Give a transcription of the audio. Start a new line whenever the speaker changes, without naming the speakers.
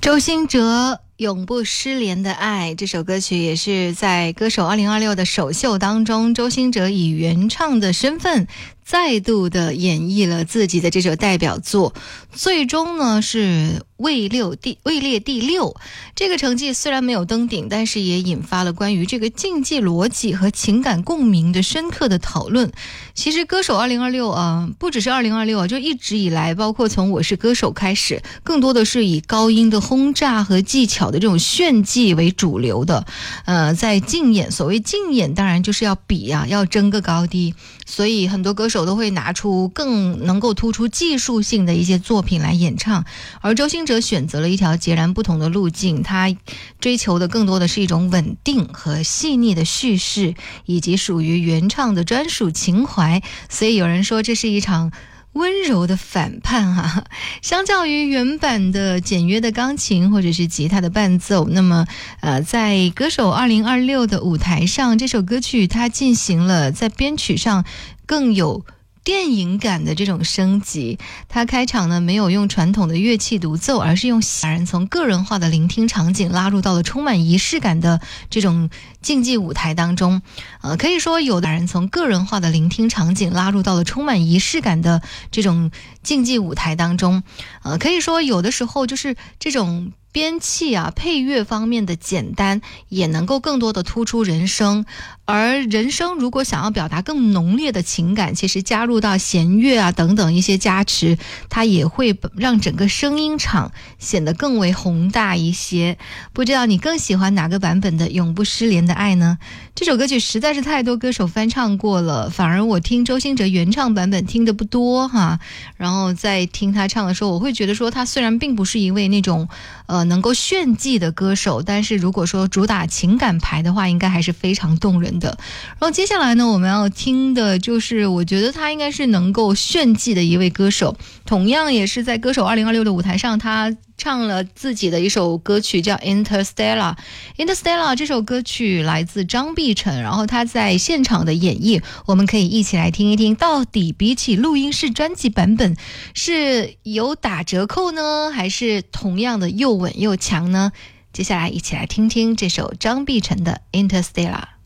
周兴哲永不失联的爱这首歌曲也是在歌手2026的首秀当中，周兴哲以原唱的身份再度的演绎了自己的这首代表作，最终呢是位列第6。这个成绩虽然没有登顶，但是也引发了关于这个竞技逻辑和情感共鸣的深刻的讨论。其实歌手2026不只是2026就一直以来，包括从我是歌手开始，更多的是以高音的轰炸和技巧的这种炫技为主流的。在竞演，所谓竞演当然就是要比要争个高低，所以很多歌手都会拿出更能够突出技术性的一些作品来演唱，而周兴哲选择了一条截然不同的路径，他追求的更多的是一种稳定和细腻的叙事，以及属于原唱的专属情怀，所以有人说这是一场温柔的反叛相较于原版的简约的钢琴或者是吉他的伴奏，那么在歌手2026的舞台上，这首歌曲它进行了在编曲上更有电影感的这种升级。它开场呢没有用传统的乐器独奏，而是用人从个人化的聆听场景拉入到了充满仪式感的这种竞技舞台当中。可以说有的人从个人化的聆听场景拉入到了充满仪式感的这种竞技舞台当中。可以说有的时候就是这种编器配乐方面的简单，也能够更多的突出人声。而人声如果想要表达更浓烈的情感，其实加入到弦乐等等一些加持，它也会让整个声音场显得更为宏大一些。不知道你更喜欢哪个版本的永不失联的爱呢？这首歌曲实在是太多歌手翻唱过了，反而我听周兴哲原唱版本听得不多然后在听他唱的时候，我会觉得说他虽然并不是一位那种能够炫技的歌手，但是如果说主打情感牌的话，应该还是非常动人的。然后接下来呢，我们要听的就是我觉得他应该是能够炫技的一位歌手，同样也是在歌手2026的舞台上，他唱了自己的一首歌曲叫 Interstellar。 这首歌曲来自张碧晨，然后他在现场的演绎，我们可以一起来听一听，到底比起录音室专辑版本是有打折扣呢，还是同样的又稳又强呢？接下来一起来听听这首张碧晨的 Interstellar。